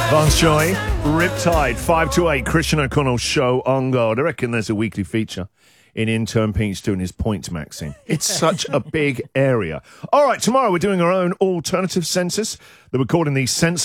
Vance Joy, Riptide, 5 to 8, Christian O'Connell Show on God. I reckon there's a weekly feature in Intern Pete's doing his points maxing. It's such a big area. All right, tomorrow we're doing our own alternative census that we're calling the Sense